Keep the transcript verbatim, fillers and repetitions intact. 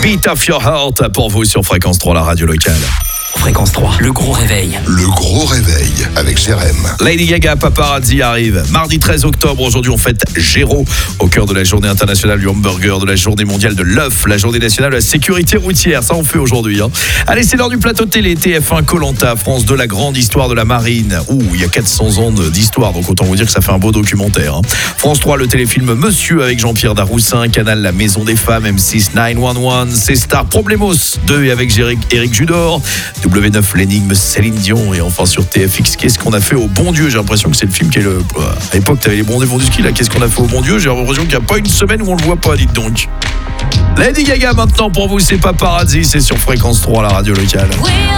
Beat of Your Heart pour vous sur Fréquence trois, la radio locale. Fréquence trois, le gros réveil. Le gros réveil avec Jérém. Lady Gaga, Paparazzi arrive. Mardi treize octobre, aujourd'hui on fête Géraud, au cœur de la journée internationale du hamburger, de la journée mondiale de l'œuf, la journée nationale de la sécurité routière. Ça on fait aujourd'hui. Hein. Allez, c'est l'heure du plateau télé, T F un, Koh-Lanta, France deux, la grande histoire de la marine. Ouh, il y a quatre cents ans d'histoire, donc autant vous dire que ça fait un beau documentaire. Hein. France trois, le téléfilm Monsieur avec Jean-Pierre Daroussin. Canal, la maison des femmes. M six, neuf un un. C-Star, Problemos deux et avec Éric Judor. W neuf, l'énigme Céline Dion. Et enfin sur T F X, qu'est-ce qu'on a fait au bon Dieu? J'ai l'impression que c'est le film qui est le... À l'époque, t'avais les bons défauts du ski, là. Qu'est-ce qu'on a fait au bon Dieu? J'ai l'impression qu'il n'y a pas une semaine où on le voit pas, dites donc. Lady Gaga maintenant pour vous, c'est Paparazzi, c'est sur Fréquence trois, la radio locale.